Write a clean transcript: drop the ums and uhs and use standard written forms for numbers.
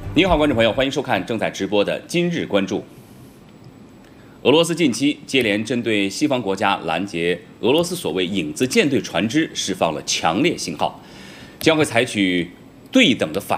你好，观众朋友，欢迎收看正在直播的《今日关注》。俄罗斯近期接连针对西方国家拦截俄罗斯所谓影子舰队船只释放了强烈信号，将会采取对等的反